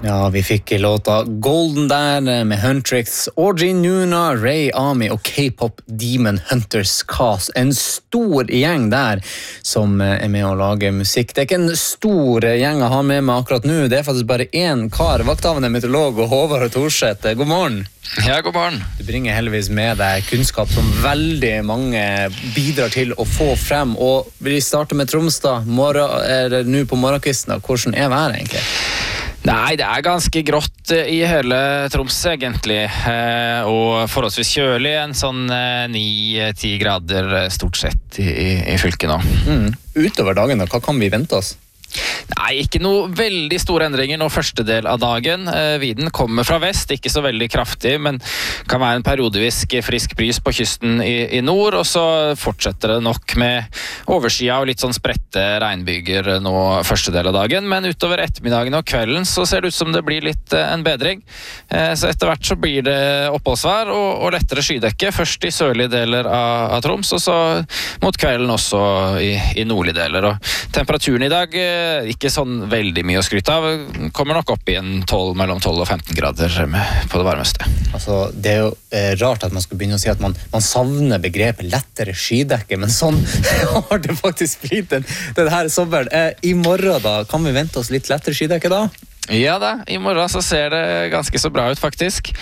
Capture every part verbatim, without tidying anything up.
Ja, vi fikk låta Golden der med Huntrix, Audrey Nuna, Ray Ami og K-pop Demon Hunters Cast. En stor gjeng der som er med å lage musikk. Det er ikke en stor gjeng å ha med meg akkurat nå. Det er faktisk bare en kar, vakthavende meteorolog og Håvard Thorseth. God morgen. Ja, god morgen. Du bringer heldigvis med deg kunnskap som veldig mange bidrar til å få frem. Og vi starter med Troms da. Morgen, er det nå på morgenkvisten da? Hvordan er været egentlig? Nei, det er ganske grått i hele Troms egentlig, eh, og forholdsvis kjølig, en sånn ni ti grader stort sett i, i fylket nå. Mm. Utover dagen da, hva kan vi vente oss? Nei, ikke noe veldig store endringer nå første del av dagen. Eh, Viden kommer fra vest, ikke så veldig kraftig, men kan være en periodevisk frisk bris på kysten i, i nord, og så fortsetter det nok med oversida og litt sånn spredte regnbyger nå første del av dagen, men utover ettermiddagen og kvelden så ser det ut som det blir litt eh, en bedring. Eh, så etter hvert så blir det oppholdsvær og, og lettere skydekke, først i sørlige deler av, av Troms, og så mot kvelden også i, i nordlige deler. Og temperaturen i dag eh, ikke sånn veldig mye å skryte av. Kommer nok opp i en tolv, mellom tolv og femten grader på det varmeste. Altså, det er jo eh, rart at man skal begynne å si at man, man savner begrepet lettere skydekke, men sånn har det faktisk blitt den, den her sommeren. Eh, I morgen da, kan vi vente oss litt lettere skydekke da? Ja da, i morgen så ser det ganske så bra ut faktisk.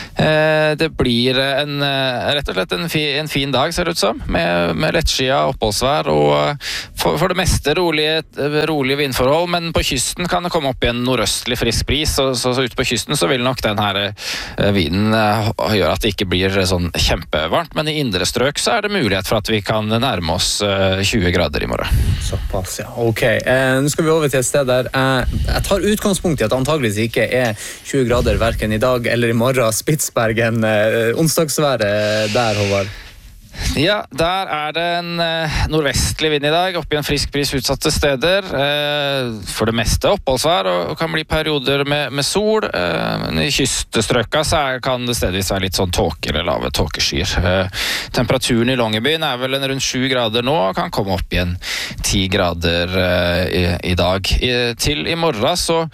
Eh, det blir en, rett og slett en, fi, en fin dag ser det ut som, med, med lettskia oppholdsvær og for, for det meste rolige, rolige vindforhold, men på kysten kan det komme opp i en nordøstlig frisk bris, så, så, så ute på kysten så vil nok den her eh, vinden eh, gjøre at det ikke blir sånn kjempevarmt, men i indre strøk så er det mulighet for at vi kan nærme oss eh, tjue grader i morgen. Såpass, ja. Ok, eh, nå skal vi over til et sted der eh, jeg tar utgangspunkt i at antageligvis ikke er tjue grader hverken i dag eller i morgen. Spitsbergen, eh, onsdagsværet der, Håvard. Ja, der er det en eh, nordvestlig vind i dag, opp i en frisk bris utsatte steder. Eh, for det meste oppholdsvær, og, og kan bli perioder med, med sol. Eh, men i kyststrøka så er, kan det stedvis være litt sånn tåke eller lave tåkeskyer. Eh, temperaturen i Longyearbyen er vel en rundt sju grader nå, og kan komme opp i en ti grader eh, i, i dag. I, til i morgen så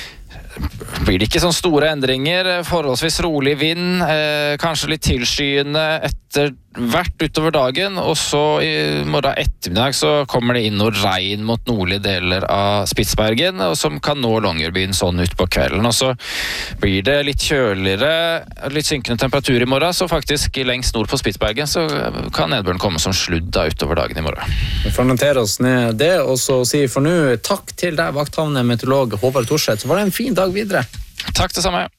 blir det ikke sånn store endringer, forholdsvis rolig vind, eh, kanskje litt tilskyende etter hvert utover dagen, og så i morgen ettermiddag så kommer det inn noe regn mot nordlige deler av Spitsbergen, og som kan nå Longyearbyen sånn ut på kvelden, og så blir det litt kjøligere, litt synkende temperatur i morgen, så faktisk lengst nord på Spitsbergen så kan nedbøren komme som sludd da utover dagen i morgen. Vi får notere oss ned det, og så si for nå takk til deg, vakthavende meteorolog Håvard Thorseth, så var det en fin dag videre. Takk det samme.